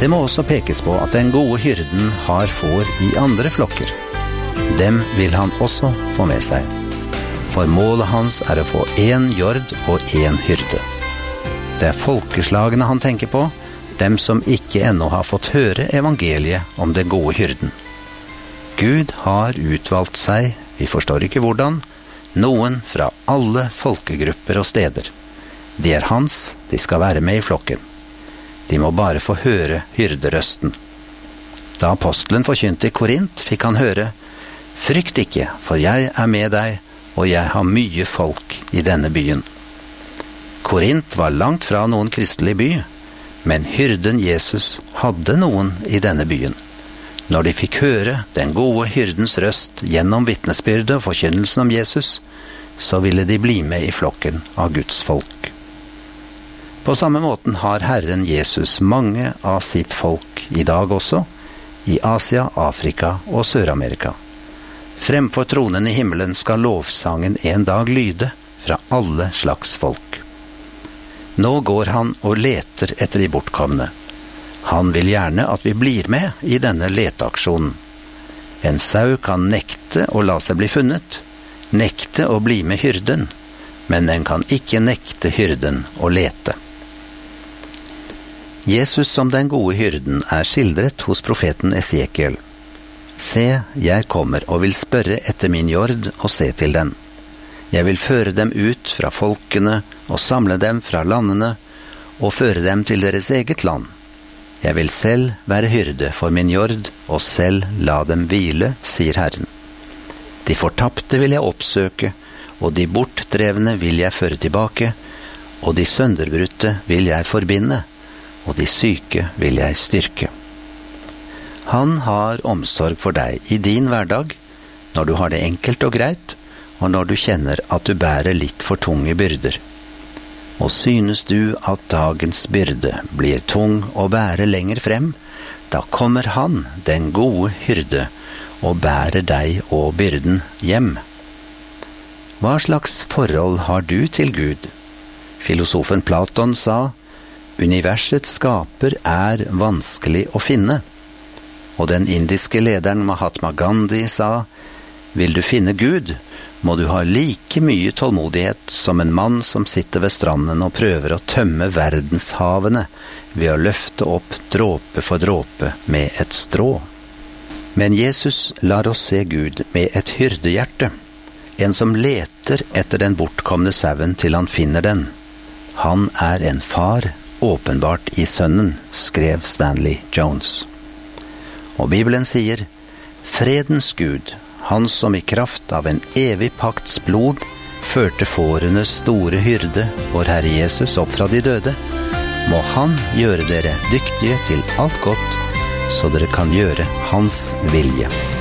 Det må også pekes på at den gode hyrden har får i andre flokker. Dem vil han også få med seg. For målet hans å få en jord og en hyrde. Det folkeslagene han tenker på, dem som ikke ennå har fått høre evangeliet om den gode hyrden. Gud har utvalgt seg, vi forstår ikke hvordan, noen fra alle folkegrupper og steder. De er hans, de skal være med i flokken. De må bare få høre hyrderøsten. Da apostelen forkynte i Korint, fikk han høre: «Frykt ikke, for jeg er med deg, og jeg har mye folk i denne byen.» Korint var langt fra noen kristelig by, men hyrden Jesus hadde noen i denne byen. Når de fikk høre den gode hyrdens røst gjennom vitnesbyrdet og forkynnelsen om Jesus, så ville de bli med i flokken av Guds folk. På samme måten har Herren Jesus mange av sitt folk i dag også, i Asia, Afrika og Sør-Amerika. Fremfor tronen i himmelen skal lovsangen en dag lyde fra alle slags folk. Nå går han og leter etter de bortkomne. Han vil gjerne at vi blir med i denne leteaksjonen. En sau kan nekte å la seg bli funnet, nekte å bli med hyrden, men den kan ikke nekte hyrden å lete. Jesus som den gode hyrden er skildret hos profeten Esekiel. Se, jeg kommer og vil spørre etter min jord og se til den. Jeg vil føre dem ut fra folkene og samle dem fra landene og føre dem til deres eget land. Jeg vil selv være hyrde for min jord og selv la dem hvile, sier Herren. De fortapte vil jeg oppsøke, og de bortdrevne vil jeg føre tilbake, og de sønderbrutte vil jeg forbinde, og de syke vil jeg styrke. Han har omsorg for deg i din hverdag, når du har det enkelt og greit, og når du kjenner at du bærer litt for tunge byrder. Og synes du at dagens byrde blir tung å bære lenger frem, da kommer han, den gode hyrde, og bærer deg og byrden hjem. Hva slags forhold har du til Gud? Filosofen Platon sa: «Universets skaper er vanskelig å finne.» Og den indiske lederen Mahatma Gandhi sa: «Vil du finne Gud, må du ha like mye tålmodighet som en mann som sitter ved stranden og prøver å tømme verdenshavene ved å løfte opp dråpe for dråpe med et strå.» Men Jesus lar oss se Gud med et hyrdehjerte, en som leter etter den bortkomne sauen til han finner den. Han er en far, åpenbart i sønnen, skrev Stanley Jones. Og Bibelen sier: «Fredens Gud, han som i kraft av en evig pakts blod førte fårenes store hyrde, vår Herre Jesus, opp fra de døde, må han gjøre dere dyktige til alt godt, så dere kan gjøre hans vilje.»